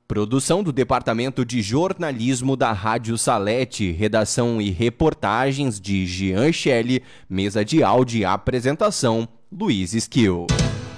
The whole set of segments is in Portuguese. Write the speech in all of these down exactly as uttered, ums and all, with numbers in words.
Produção do Departamento de Jornalismo da Rádio Salete, redação e reportagens de Jean Shelley, mesa de áudio e apresentação, Luiz Skill.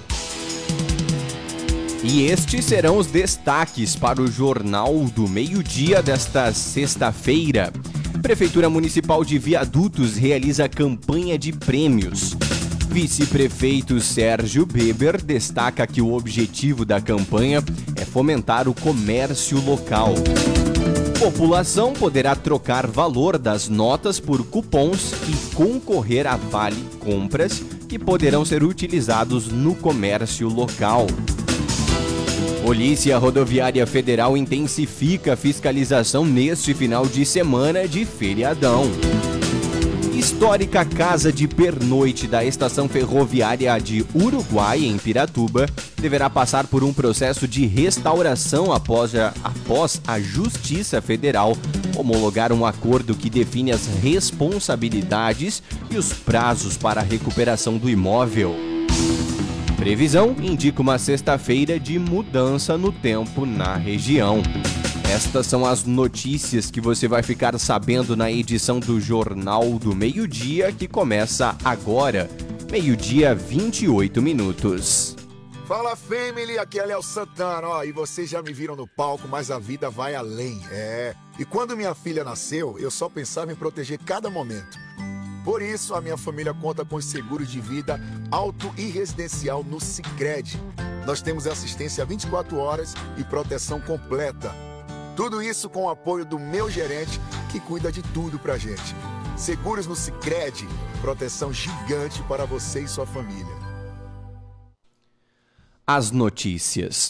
E estes serão os destaques para o Jornal do Meio-Dia desta sexta-feira. Prefeitura Municipal de Viadutos realiza campanha de prêmios. Vice-prefeito Sérgio Beber destaca que o objetivo da campanha é fomentar o comércio local. População poderá trocar valor das notas por cupons e concorrer a vale compras que poderão ser utilizados no comércio local. Polícia Rodoviária Federal intensifica a fiscalização neste final de semana de feriadão. Histórica casa de pernoite da estação ferroviária de Uruguai, em Piratuba, deverá passar por um processo de restauração após a, após a Justiça Federal homologar um acordo que define as responsabilidades e os prazos para a recuperação do imóvel. Previsão indica uma sexta-feira de mudança no tempo na região. Estas são as notícias que você vai ficar sabendo na edição do Jornal do Meio-Dia, que começa agora, meio-dia vinte e oito minutos. Fala, family, aqui é Léo Santana, ó, e vocês já me viram no palco, mas a vida vai além, é. E quando minha filha nasceu, eu só pensava em proteger cada momento. Por isso, a minha família conta com os seguros de vida auto e residencial no Sicredi. Nós temos assistência vinte e quatro horas e proteção completa. Tudo isso com o apoio do meu gerente, que cuida de tudo pra gente. Seguros no Sicredi, proteção gigante para você e sua família. As notícias.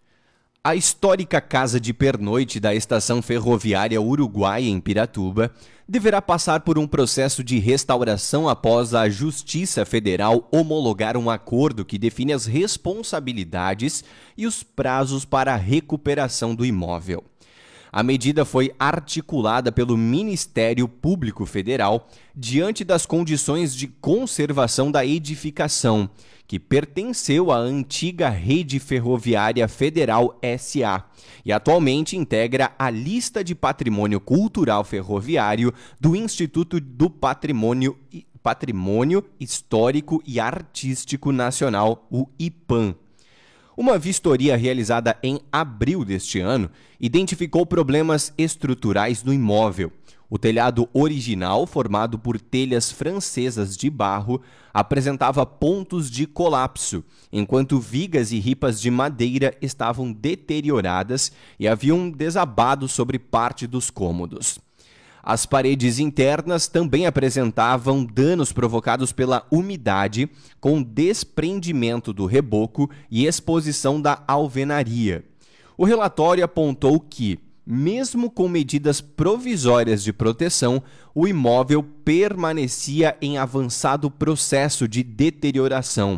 A histórica casa de pernoite da estação ferroviária Uruguai, em Piratuba, deverá passar por um processo de restauração após a Justiça Federal homologar um acordo que define as responsabilidades e os prazos para a recuperação do imóvel. A medida foi articulada pelo Ministério Público Federal diante das condições de conservação da edificação, que pertenceu à antiga Rede Ferroviária Federal S A e atualmente integra a lista de patrimônio cultural ferroviário do Instituto do Patrimônio, Patrimônio Histórico e Artístico Nacional, o I P A N. Uma vistoria realizada em abril deste ano identificou problemas estruturais no imóvel. O telhado original, formado por telhas francesas de barro, apresentava pontos de colapso, enquanto vigas e ripas de madeira estavam deterioradas e haviam desabado sobre parte dos cômodos. As paredes internas também apresentavam danos provocados pela umidade, com desprendimento do reboco e exposição da alvenaria. O relatório apontou que, mesmo com medidas provisórias de proteção, o imóvel permanecia em avançado processo de deterioração.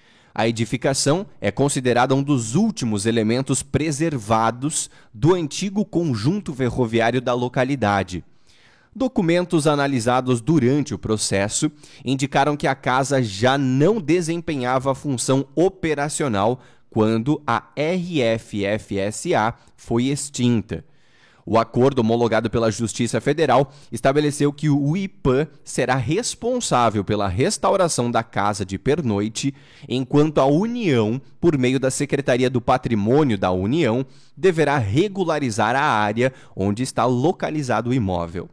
A edificação é considerada um dos últimos elementos preservados do antigo conjunto ferroviário da localidade. Documentos analisados durante o processo indicaram que a casa já não desempenhava função operacional quando a R F F S A foi extinta. O acordo homologado pela Justiça Federal estabeleceu que o I P A será responsável pela restauração da casa de pernoite, enquanto a União, por meio da Secretaria do Patrimônio da União, deverá regularizar a área onde está localizado o imóvel.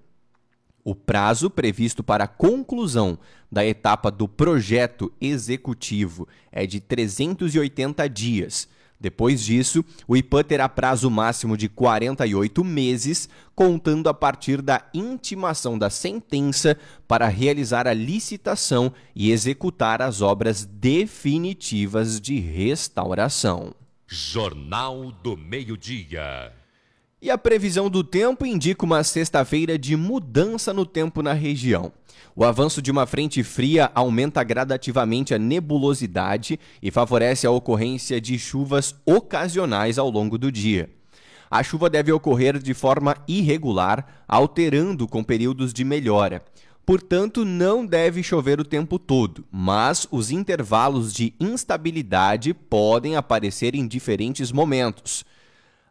O prazo previsto para a conclusão da etapa do projeto executivo é de trezentos e oitenta dias. Depois disso, o I P A terá prazo máximo de quarenta e oito meses, contando a partir da intimação da sentença para realizar a licitação e executar as obras definitivas de restauração. Jornal do Meio-Dia. E a previsão do tempo indica uma sexta-feira de mudança no tempo na região. O avanço de uma frente fria aumenta gradativamente a nebulosidade e favorece a ocorrência de chuvas ocasionais ao longo do dia. A chuva deve ocorrer de forma irregular, alterando com períodos de melhora. Portanto, não deve chover o tempo todo, mas os intervalos de instabilidade podem aparecer em diferentes momentos.